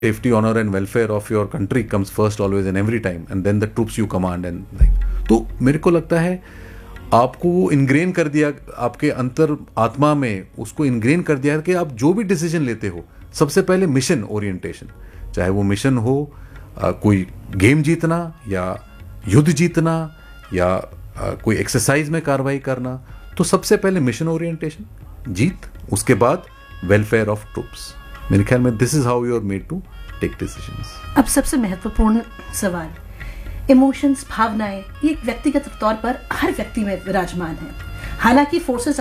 safety, honor and welfare of your country comes first always and every time, and then the troops you command and like. तो मेरे को लगता है आपको वो इनग्रेन कर दिया, आपके अंतर आत्मा में उसको इनग्रेन कर दिया कि आप जो भी डिसीजन लेते हो सबसे पहले मिशन ओरिएंटेशन, चाहे वो मिशन हो कोई गेम जीतना या युद्ध जीतना या कोई एक्सरसाइज में कार्रवाई करना, तो सबसे पहले मिशन ओरिएंटेशन जीत, उसके बाद वेलफेयर ऑफ ट्रूप्स। मेरे ख्याल में this is how you are made to take decisions. अब सबसे महत्वपूर्ण सवाल, इमोशंस, भावनाएं, ये व्यक्तिगत तौर पर हर व्यक्ति में विराजमान है। हालांकि फोर्सेस